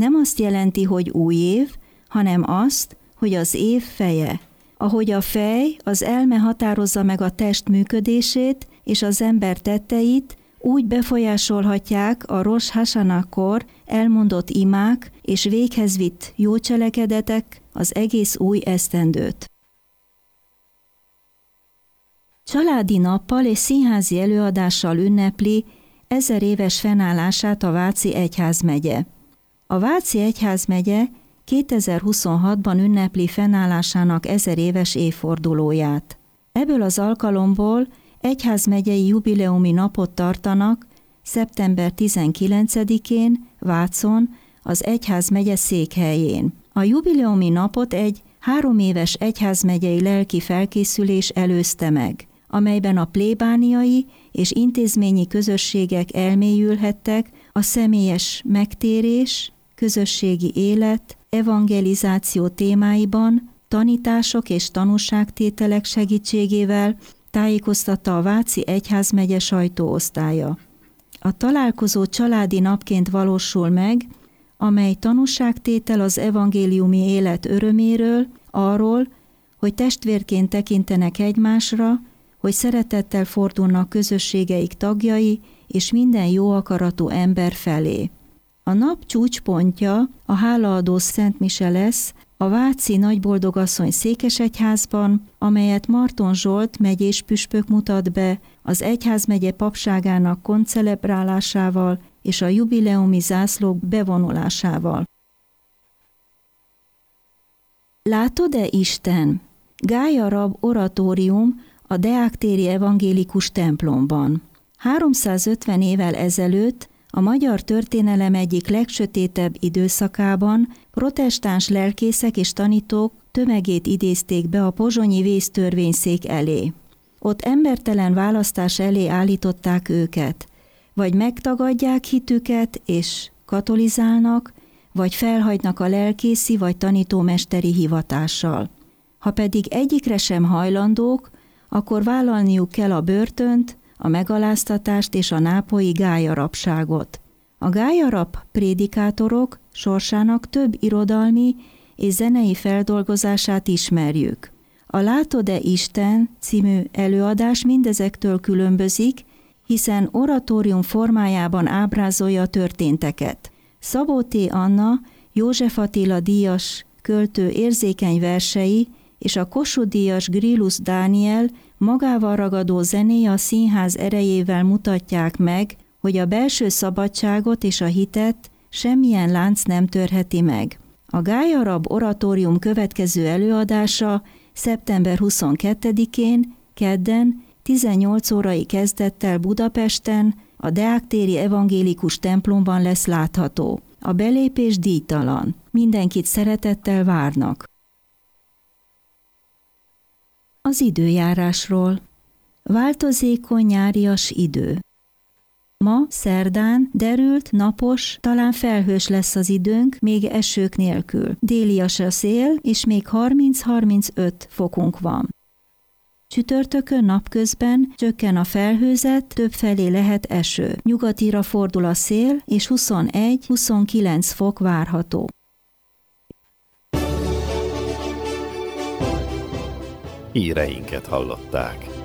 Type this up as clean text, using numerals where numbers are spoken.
Nem azt jelenti, hogy új év, hanem azt, hogy az év feje. Ahogy a fej, az elme határozza meg a test működését és az ember tetteit, úgy befolyásolhatják a Rosh Hashanah-kor elmondott imák és véghez vitt jó cselekedetek az egész új esztendőt. Családi nappal és színházi előadással ünnepli 1000 éves fennállását a Váci egyházmegye. A Váci egyházmegye 2026-ban ünnepli fennállásának 1000 éves évfordulóját. Ebből az alkalomból egyházmegyei jubileumi napot tartanak szeptember 19-én Vácon, az egyházmegye székhelyén. A jubileumi napot egy 3 éves egyházmegyei lelki felkészülés előzte meg, amelyben a plébániai és intézményi közösségek elmélyülhettek a személyes megtérés, közösségi élet, evangelizáció témáiban, tanítások és tanúságtételek segítségével tájékoztatta a Váci egyházmegye sajtóosztálya. A találkozó családi napként valósul meg, amely tanúságtétel az evangéliumi élet öröméről, arról, hogy testvérként tekintenek egymásra, hogy szeretettel fordulnak közösségeik tagjai és minden jó akaratú ember felé. A nap csúcspontja a hálaadó szentmise lesz a Váci Nagyboldogasszony székesegyházban, amelyet Marton Zsolt megyés püspök mutat be az egyházmegye papságának koncelebrálásával és a jubileumi zászlók bevonulásával. Látod-e Isten? Gája Rab oratórium a deáktéri evangélikus templomban. 350 évvel ezelőtt a magyar történelem egyik legsötétebb időszakában protestáns lelkészek és tanítók tömegét idézték be a pozsonyi vésztörvényszék elé. Ott embertelen választás elé állították őket, vagy megtagadják hitüket és katolizálnak, vagy felhagynak a lelkészi vagy tanítómesteri hivatással. Ha pedig egyikre sem hajlandók, akkor vállalniuk kell a börtönt, a megaláztatást és a nápolyi gályarabságot. A gályarab prédikátorok sorsának több irodalmi és zenei feldolgozását ismerjük. A Látod-e Isten című előadás mindezektől különbözik, hiszen oratórium formájában ábrázolja a történteket. Szabó T. Anna, József Attila díjas költő érzékeny versei és a Kossuth-díjas Grillus Dániel magával ragadó zenéje a színház erejével mutatják meg, hogy a belső szabadságot és a hitet semmilyen lánc nem törheti meg. A gályarab oratórium következő előadása szeptember 22-én, kedden, 18 órai kezdettel Budapesten, a deáktéri evangélikus templomban lesz látható. A belépés díjtalan. Mindenkit szeretettel várnak. Az időjárásról. Változékony nyárias idő. Ma, szerdán, derült, napos, talán felhős lesz az időnk, még esők nélkül. Délias a szél, és még 30-35 fokunk van. Csütörtökön napközben csökken a felhőzet, többfelé lehet eső. Nyugatira fordul a szél, és 21-29 fok várható. Híreinket hallották.